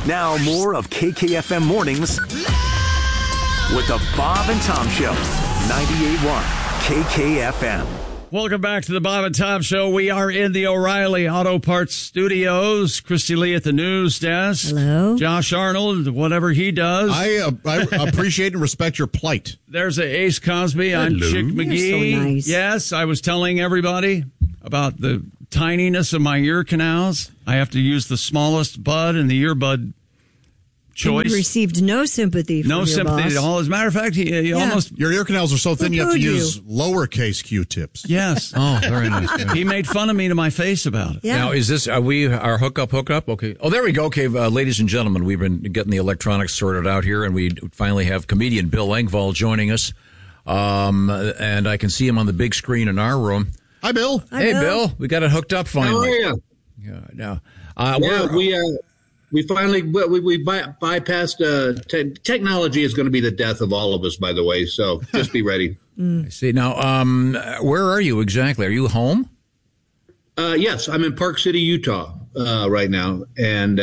Now more of KKFM Mornings with the Bob and Tom Show. 98.1 KKFM. Welcome back to the Bob and Tom Show. We are in the O'Reilly Auto Parts Studios. Christy Lee at the news desk. Hello. Josh Arnold, whatever he does. I appreciate and respect your plight. There's Ace Cosby. I'm Chick McGee. So nice. Yes, I was telling everybody about the tininess of my ear canals. I have to use the smallest bud in the earbud choice. You received no sympathy from no your sympathy boss. at all. As a matter of fact, he almost... Your ear canals are so thin you have to Who use lowercase Q-tips. Yes. Oh, very nice. Yeah. He made fun of me to my face about it. Yeah. Now, is this, are we our hookup? Okay. Oh, there we go. Okay, ladies and gentlemen, we've been getting the electronics sorted out here, and we finally have comedian Bill Engvall joining us. And I can see him on the big screen in our room. Hi, Bill. Hey, Bill. We got it hooked up finally. How are you? Yeah. Now, we finally bypassed. Technology is going to be the death of all of us, by the way. So just be ready. I see. Now, where are you exactly? Are you home? Yes, I'm in Park City, Utah, right now, and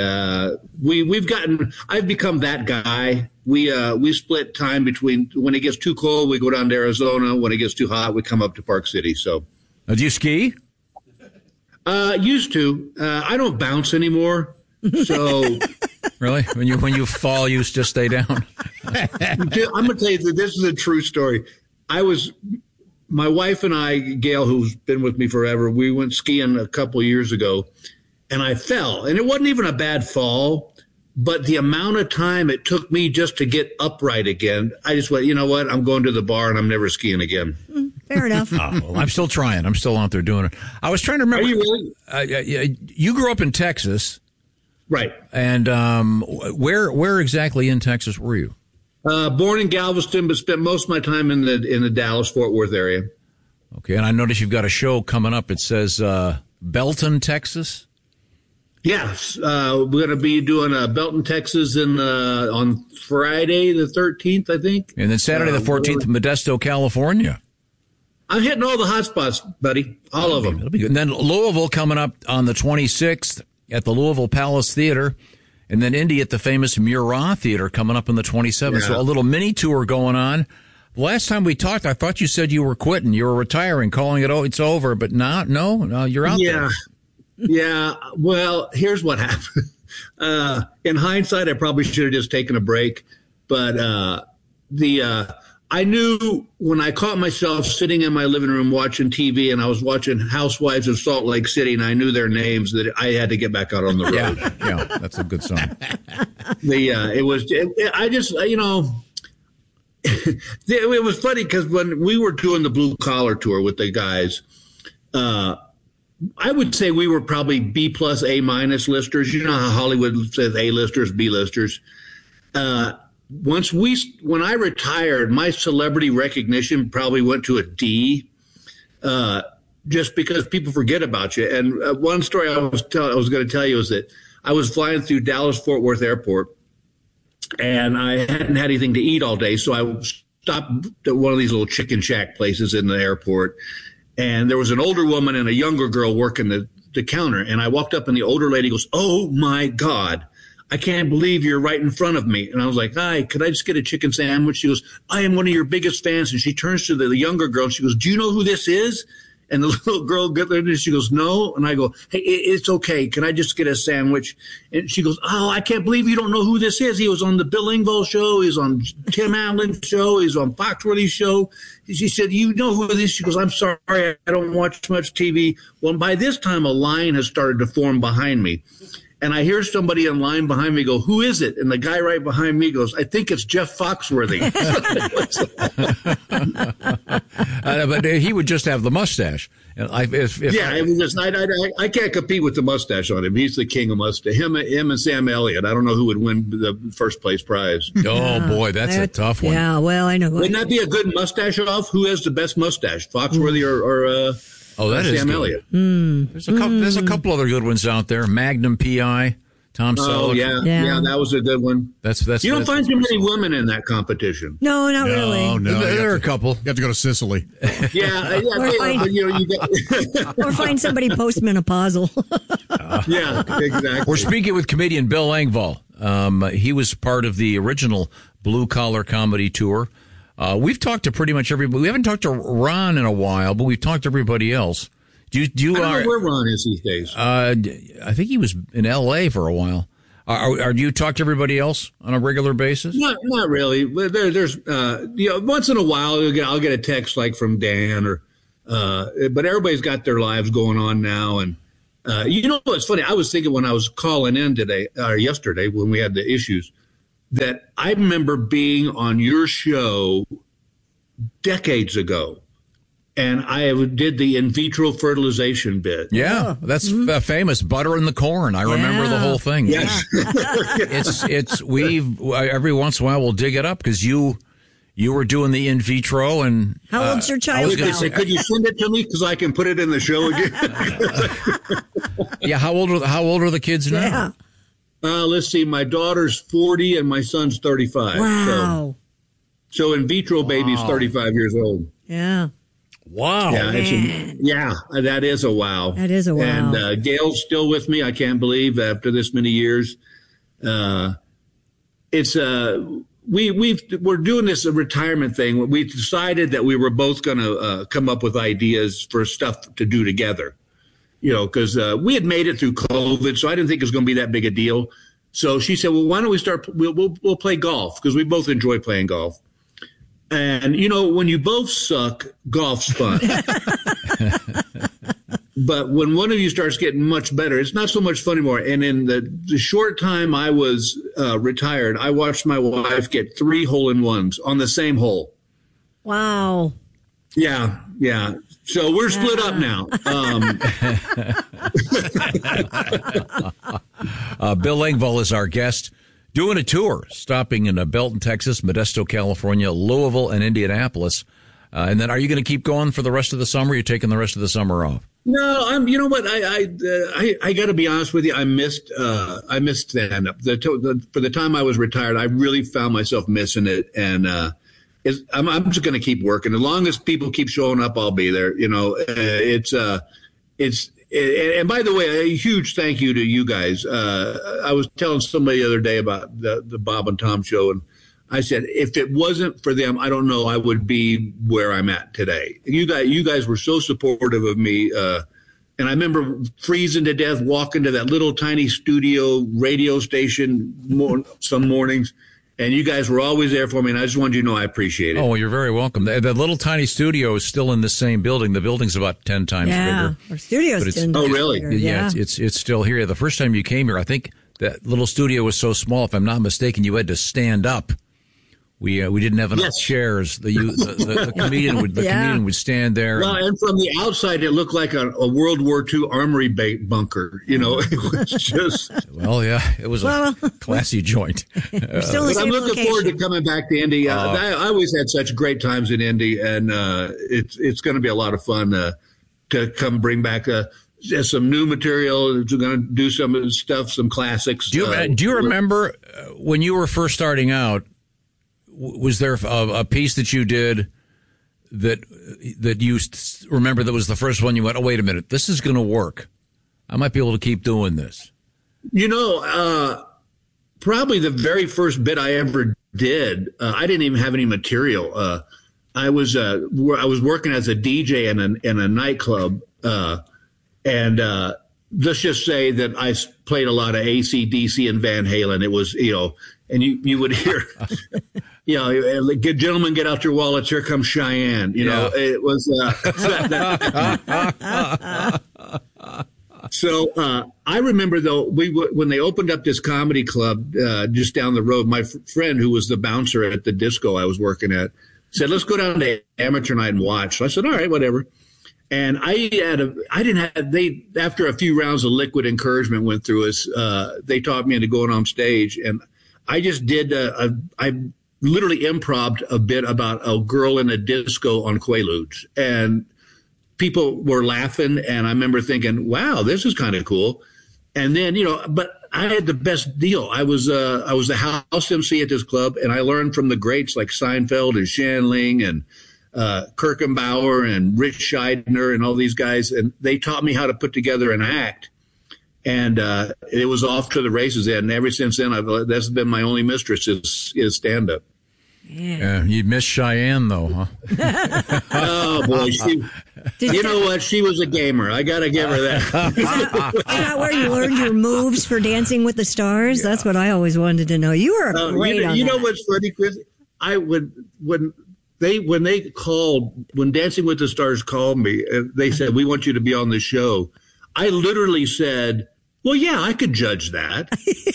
I've become that guy. We split time between when it gets too cold, we go down to Arizona. When it gets too hot, we come up to Park City. So, Do you ski? Used to. I don't bounce anymore. So Really? When you fall, you just stay down. I'm going to tell you that this is a true story. My wife and I, Gail, who's been with me forever, we went skiing a couple years ago, and I fell. And it wasn't even a bad fall, but the amount of time it took me just to get upright again, I just went, you know what? I'm going to the bar, and I'm never skiing again. Fair enough. Well, I'm still trying. I'm still out there doing it. I was trying to remember. Are you really? You grew up in Texas. Right. And where exactly in Texas were you? Born in Galveston, but spent most of my time in the Dallas-Fort Worth area. Okay, and I noticed you've got a show coming up. It says Belton, Texas. Yes, we're going to be doing Belton, Texas, on Friday the 13th, I think. And then Saturday the 14th, Modesto, California. I'm hitting all the hot spots, buddy, all of them. That'll be good. And then Louisville coming up on the 26th at the Louisville Palace Theater. And then Indy at the famous Murat Theater coming up on the 27th. Yeah. So a little mini tour going on. Last time we talked, I thought you said you were quitting. You were retiring, calling it, it's over. But no, you're out there. Yeah. Well, here's what happened. In hindsight, I probably should have just taken a break. But I knew when I caught myself sitting in my living room watching TV, and I was watching Housewives of Salt Lake City, and I knew their names, that I had to get back out on the road. Yeah, that's a good song. It was funny because when we were doing the blue collar tour with the guys, I would say we were probably B plus A minus listers. You know how Hollywood says A listers, B listers. When I retired, my celebrity recognition probably went to a D, just because people forget about you. And one story I was going to tell you is that I was flying through Dallas-Fort Worth Airport, and I hadn't had anything to eat all day, so I stopped at one of these little chicken shack places in the airport, and there was an older woman and a younger girl working the counter, and I walked up, and the older lady goes, "Oh, my God. I can't believe you're right in front of me." And I was like, "Hi, could I just get a chicken sandwich?" She goes, "I am one of your biggest fans." And she turns to the younger girl and she goes, "Do you know who this is?" And the little girl gets there and she goes, "No." And I go, "Hey, it's okay. Can I just get a sandwich?" And she goes, "Oh, I can't believe you don't know who this is. He was on the Bill Engvall show. He's on Tim Allen's show. He's on Foxworthy's show." She said, "You know who this is?" She goes, "I'm sorry. I don't watch much TV." Well, by this time, a line has started to form behind me. And I hear somebody in line behind me go, "Who is it?" And the guy right behind me goes, "I think it's Jeff Foxworthy." But he would just have the mustache. And it was just, I can't compete with the mustache on him. He's the king of mustache. Him and Sam Elliott. I don't know who would win the first place prize. Oh, boy, that's a tough one. Yeah, well, I know. Wouldn't that be a good mustache off? Who has the best mustache, Foxworthy or Sam Elliott? There's a couple other good ones out there. Magnum P.I., Tom Selleck. Oh, yeah, that was a good one. You don't find too many women in that competition. No, not really. No, there are a couple. You have to go to Sicily. Yeah. Or find somebody postmenopausal. Yeah, exactly. We're speaking with comedian Bill Engvall. He was part of the original Blue Collar Comedy Tour. We've talked to pretty much everybody. We haven't talked to Ron in a while, but we've talked to everybody else. I don't know where Ron is these days. I think he was in L.A. for a while. Do you talk to everybody else on a regular basis? Not really. There's once in a while I'll get a text like from Dan but everybody's got their lives going on now. And what's funny? I was thinking when I was calling in yesterday when we had the issues that I remember being on your show decades ago. And I did the in vitro fertilization bit. Yeah, that's famous. Butter in the corn. I remember the whole thing. Yes. Every once in a while we'll dig it up because you were doing the in vitro. And how old's your child? Could you send it to me because I can put it in the show again? Yeah. How old are the kids now? Yeah. Let's see. My daughter's 40 and my son's 35. Wow. So in vitro baby's 35 years old. Yeah. Wow. Yeah, that is a wow. That is a wow. And Gail's still with me. I can't believe after this many years. We're doing this retirement thing. We decided that we were both going to come up with ideas for stuff to do together. Because we had made it through COVID, so I didn't think it was going to be that big a deal. So she said, "Well, why don't we start? We'll play golf because we both enjoy playing golf." And, when you both suck, golf's fun. But when one of you starts getting much better, it's not so much fun anymore. And in the short time I was retired, I watched my wife get 3 hole-in-ones on the same hole. Wow. Yeah. So we're split up now. Bill Engvall is our guest. Doing a tour, stopping in Belton, Texas, Modesto, California, Louisville, and Indianapolis. And then are you going to keep going for the rest of the summer? Or are you taking the rest of the summer off? No, you know what? I got to be honest with you. I missed stand up. For the time I was retired, I really found myself missing it. And I'm just going to keep working. As long as people keep showing up, I'll be there. And by the way, a huge thank you to you guys. I was telling somebody the other day about the Bob and Tom show, and I said, if it wasn't for them, I don't know I would be where I'm at today. You guys were so supportive of me. And I remember freezing to death, walking to that little tiny studio radio station some mornings. And you guys were always there for me, and I just wanted you to know I appreciate it. Oh, well, you're very welcome. The little tiny studio is still in the same building. The building's about 10 times bigger. Our studio's 10 times really? bigger. Yeah, it's still here. The first time you came here, I think that little studio was so small, if I'm not mistaken, you had to stand up. We didn't have enough chairs. The comedian would stand there. Well, and from the outside, it looked like a World War II armory bunker. It was just. Well, yeah, it was a classy joint. Still in the but I'm looking location. forward to coming back to Indy. I always had such great times in Indy, and it's going to be a lot of fun to come bring back some new material. We're going to do some stuff, some classics. Do you remember when you were first starting out? Was there a piece that you did that you remember that was the first one you went, oh, wait a minute, this is going to work. I might be able to keep doing this. Probably the very first bit I ever did, I didn't even have any material. I was working as a DJ in a nightclub, and let's just say that I played a lot of AC/DC and Van Halen. It was, and you would hear, gentlemen, get out your wallets. Here comes Cheyenne. It was. So I remember though when they opened up this comedy club just down the road, my friend who was the bouncer at the disco I was working at said, "Let's go down to amateur night and watch." So I said, "All right, whatever." And after a few rounds of liquid encouragement went through us, they taught me into going on stage, and I just did I literally improv'd a bit about a girl in a disco on Quaaludes, and people were laughing, and I remember thinking, wow, this is kind of cool. And then, but I had the best deal. I was the house MC at this club, and I learned from the greats like Seinfeld and Shanling and Kirkenbauer and Rich Scheidner and all these guys, and they taught me how to put together an act. And it was off to the races. And ever since then, that's been my only mistress is stand-up. Yeah, you missed Cheyenne, though, huh? Oh, boy. You know what? She was a gamer. I got to give her that. Is that where you learned your moves for Dancing with the Stars? Yeah. That's what I always wanted to know. You were great on that. You know what's funny, Chris? When Dancing with the Stars called me, they said, we want you to be on the show. I literally said, well, yeah, I could judge that.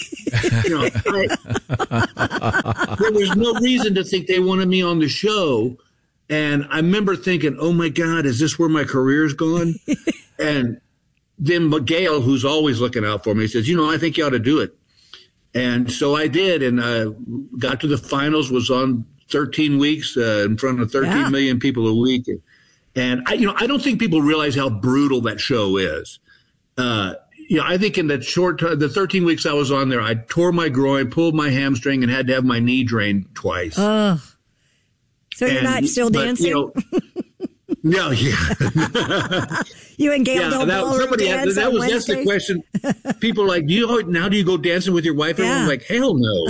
There was no reason to think they wanted me on the show. And I remember thinking, oh, my God, is this where my career's gone? And then Gail, who's always looking out for me, says, I think you ought to do it. And so I did, and got to the finals, was on 13 weeks in front of 13 million people a week. And I don't think people realize how brutal that show is. I think in that short time, the 13 weeks I was on there, I tore my groin, pulled my hamstring, and had to have my knee drained twice. Oh. So you're not still dancing? No, yeah. You and Gail don't ballroom dance on That's Wednesdays? the question. People are like, do you go dancing with your wife? And I'm like, hell no.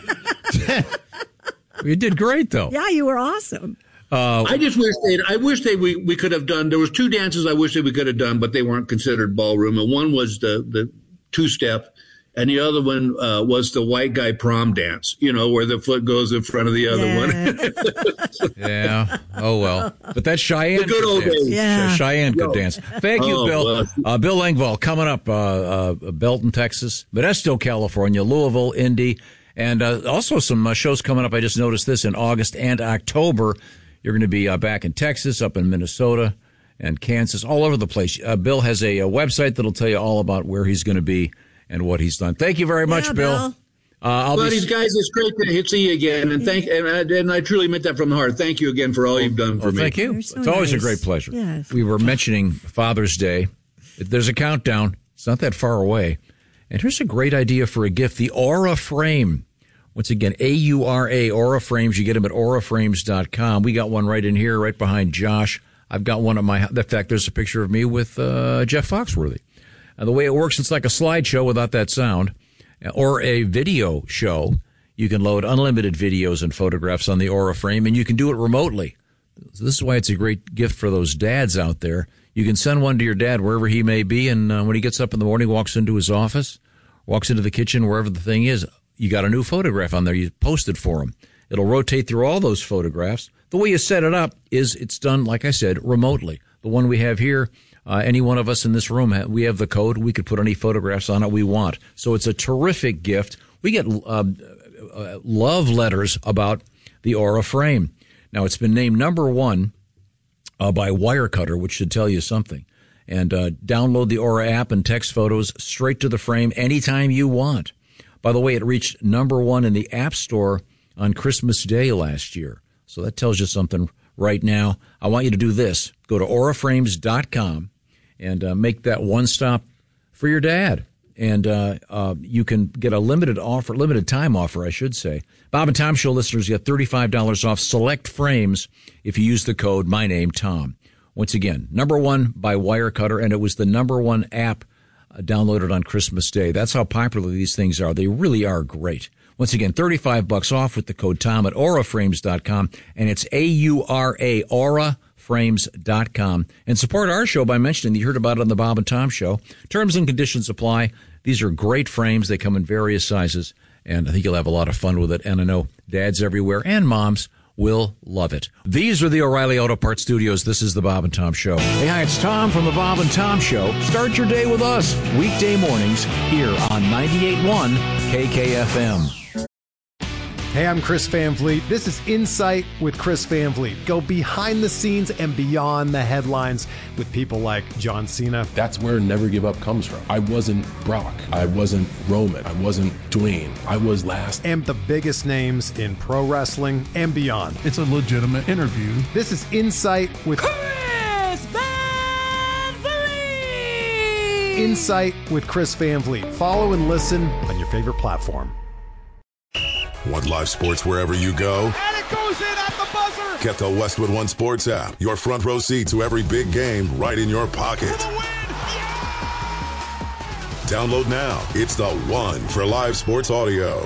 You did great, though. Yeah, you were awesome. I just wish we could have done. There was 2 dances I wish that we could have done, but they weren't considered ballroom. And one was the 2-step, and the other one was the white guy prom dance. Where the foot goes in front of the other one. Yeah. Oh well. But that's Cheyenne. The good old days. Yeah. Cheyenne could dance. Thank you, Bill. Bill Engvall coming up. Belton, Texas, Modesto, California, Louisville, Indy, and also some shows coming up. I just noticed this in August and October. You're going to be back in Texas, up in Minnesota, and Kansas, all over the place. Bill has a website that'll tell you all about where he's going to be and what he's done. Thank you very much, Bill. Buddies, guys, it's great to see you again, and I truly meant that from the heart. Thank you again for all you've done for me. Thank you. So it's always nice. a great pleasure. Yes. We were mentioning Father's Day. There's a countdown. It's not that far away. And here's a great idea for a gift: the Aura Frame. Once again, AURA, Aura Frames. You get them at auraframes.com. We got one right in here, right behind Josh. I've got one at my house. In fact, there's a picture of me with Jeff Foxworthy. And the way it works, it's like a slideshow without that sound, or a video show. You can load unlimited videos and photographs on the Aura Frame, and you can do it remotely. So this is why it's a great gift for those dads out there. You can send one to your dad wherever he may be, and when he gets up in the morning, walks into his office, walks into the kitchen, wherever the thing is, you got a new photograph on there. You posted for him. It'll rotate through all those photographs. The way you set it up is it's done, like I said, remotely. The one we have here, any one of us in this room, we have the code. We could put any photographs on it we want. So it's a terrific gift. We get love letters about the Aura Frame. Now, it's been named number 1 by Wirecutter, which should tell you something. And download the Aura app and text photos straight to the frame anytime you want. By the way, it reached number 1 in the App Store on Christmas Day last year. So that tells you something right now. I want you to do this. Go to auraframes.com and make that one stop for your dad. And you can get a limited time offer, I should say. Bob and Tom Show listeners get $35 off select frames if you use the code MyNameTom. Once again, number 1 by Wirecutter, and it was the number 1 app downloaded on Christmas Day. That's how popular these things are. They really are great. Once again, $35 off with the code Tom at auraframes.com, and it's AURA, auraframes.com. And support our show by mentioning that you heard about it on the Bob and Tom Show. Terms and conditions apply. These are great frames. They come in various sizes, and I think you'll have a lot of fun with it. And I know dads everywhere and moms will love it. These are the O'Reilly Auto Parts Studios. This is the Bob and Tom Show. Hey, hi, it's Tom from the Bob and Tom Show. Start your day with us weekday mornings here on 98.1 KKFM. Hey, I'm Chris Van Vliet. This is Insight with Chris Van Vliet. Go behind the scenes and beyond the headlines with people like John Cena. That's where Never Give Up comes from. I wasn't Brock. I wasn't Roman. I wasn't Dwayne. I was last. And the biggest names in pro wrestling and beyond. It's a legitimate interview. This is Insight with Chris Van Vliet. Insight with Chris Van Vliet. Follow and listen on your favorite platform. Want live sports wherever you go? And it goes in at the buzzer. Get the Westwood One Sports app. Your front row seat to every big game right in your pocket. Download now. It's the one for live sports audio.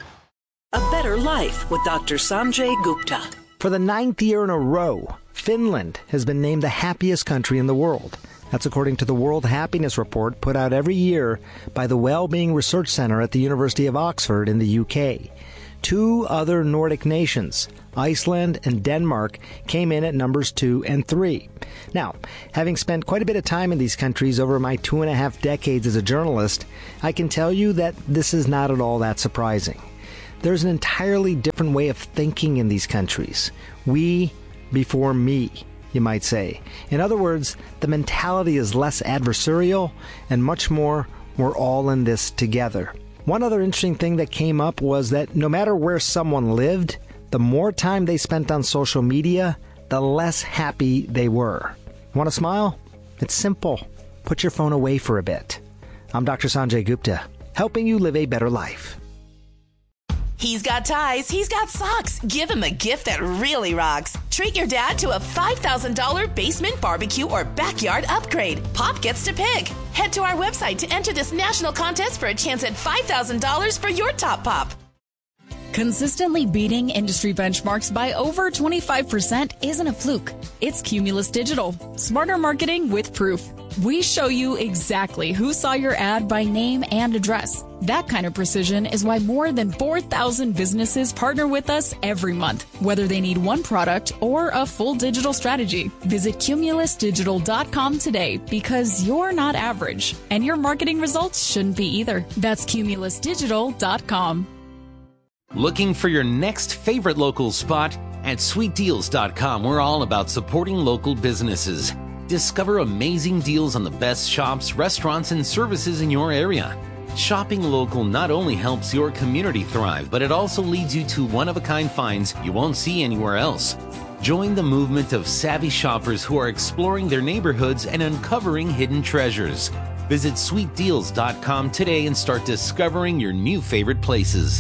A Better Life with Dr. Sanjay Gupta. For the 9th year in a row, Finland has been named the happiest country in the world. That's according to the World Happiness Report put out every year by the Wellbeing Research Centre at the University of Oxford in the UK. 2 other Nordic nations, Iceland and Denmark, came in at numbers 2 and 3. Now, having spent quite a bit of time in these countries over my 2.5 decades as a journalist, I can tell you that this is not at all that surprising. There's an entirely different way of thinking in these countries. We before me, you might say. In other words, the mentality is less adversarial and much more, we're all in this together. One other interesting thing that came up was that no matter where someone lived, the more time they spent on social media, the less happy they were. Want to smile? It's simple. Put your phone away for a bit. I'm Dr. Sanjay Gupta, helping you live a better life. He's got ties, he's got socks. Give him a gift that really rocks. Treat your dad to a $5,000 basement barbecue or backyard upgrade. Pop gets to pick. Head to our website to enter this national contest for a chance at $5,000 for your top pop. Consistently beating industry benchmarks by over 25% isn't a fluke. It's Cumulus Digital. Smarter marketing with proof. We show you exactly who saw your ad by name and address. That kind of precision is why more than 4,000 businesses partner with us every month, whether they need one product or a full digital strategy. Visit cumulusdigital.com today because you're not average, and your marketing results shouldn't be either. That's cumulusdigital.com. Looking for your next favorite local spot? At sweetdeals.com, we're all about supporting local businesses. Discover amazing deals on the best shops, restaurants, and services in your area. Shopping local not only helps your community thrive, but it also leads you to one-of-a-kind finds you won't see anywhere else. Join the movement of savvy shoppers who are exploring their neighborhoods and uncovering hidden treasures. Visit sweetdeals.com today and start discovering your new favorite places.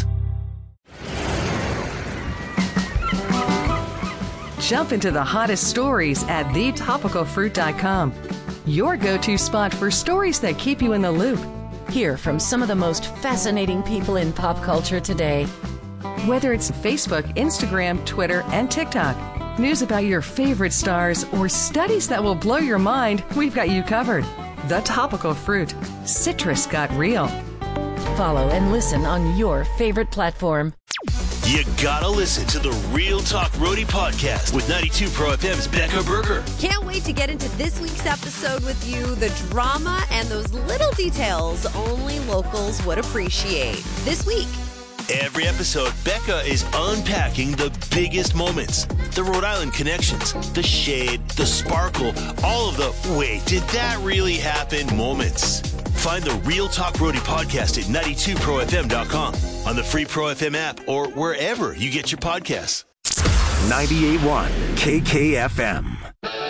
Jump into the hottest stories at thetopicalfruit.com. Your go-to spot for stories that keep you in the loop. Hear from some of the most fascinating people in pop culture today. Whether it's Facebook, Instagram, Twitter, and TikTok, news about your favorite stars, or studies that will blow your mind, we've got you covered. The Topical Fruit. Citrus got real. Follow and listen on your favorite platform. You gotta listen to the Real Talk Roadie podcast with 92 Pro FM's Becca Berger. Can't wait to get into this week's episode with you. The drama and those little details only locals would appreciate. This week. Every episode, Becca is unpacking the biggest moments. The Rhode Island connections, the shade, the sparkle, all of the wait, did that really happen moments. Find the Real Talk Roadie podcast at 92profm.com, on the free Pro FM app, or wherever you get your podcasts. 98.1 KKFM.